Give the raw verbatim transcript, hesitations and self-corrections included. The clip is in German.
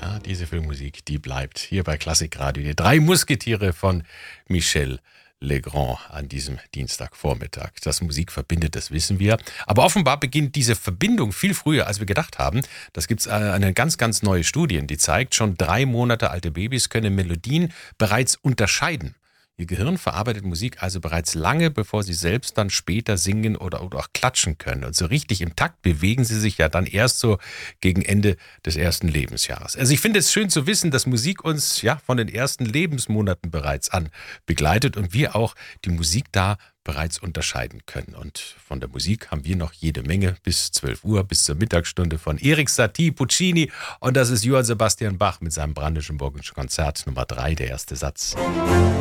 Ja, diese Filmmusik, die bleibt hier bei Klassikradio. Die drei Musketiere von Michel Legrand an diesem Dienstagvormittag. Dass Musik verbindet, das wissen wir. Aber offenbar beginnt diese Verbindung viel früher, als wir gedacht haben. Das gibt es eine ganz, ganz neue Studie, die zeigt, schon drei Monate alte Babys können Melodien bereits unterscheiden. Ihr Gehirn verarbeitet Musik also bereits lange, bevor sie selbst dann später singen oder, oder auch klatschen können. Und so richtig im Takt bewegen sie sich ja dann erst so gegen Ende des ersten Lebensjahres. Also ich finde es schön zu wissen, dass Musik uns ja von den ersten Lebensmonaten bereits an begleitet und wir auch die Musik da bereits unterscheiden können. Und von der Musik haben wir noch jede Menge bis zwölf Uhr, bis zur Mittagsstunde von Erik Satie, Puccini. Und das ist Johann Sebastian Bach mit seinem Brandenburgischen Konzert Nummer drei, der erste Satz.